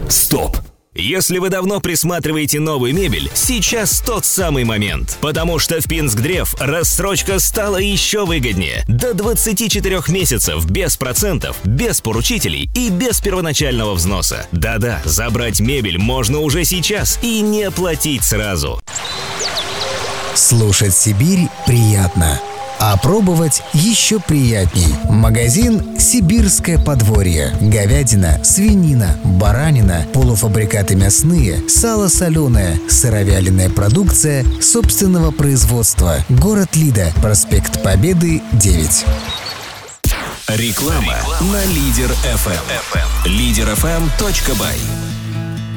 Стоп! Если вы давно присматриваете новую мебель, сейчас тот самый момент. Потому что в Пинск-Древ рассрочка стала еще выгоднее. До 24 месяцев без процентов, без поручителей и без первоначального взноса. Да-да, забрать мебель можно уже сейчас и не платить сразу. Слушать Сибирь приятно, а пробовать еще приятней. Магазин «Сибирское подворье». Говядина, свинина, баранина, полуфабрикаты мясные, сало соленое, сыровяленая продукция собственного производства. Город Лида, проспект Победы, 9. Реклама на Лидер FM. Лидерfm.by.